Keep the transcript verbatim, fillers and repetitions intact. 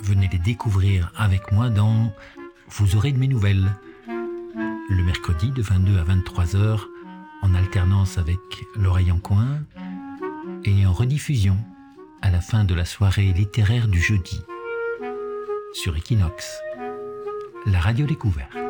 venez les découvrir avec moi dans Vous aurez de mes nouvelles, le mercredi de vingt-deux à vingt-trois heures, en alternance avec l'oreille en coin, et en rediffusion à la fin de la soirée littéraire du jeudi, sur Equinox, la radio découverte.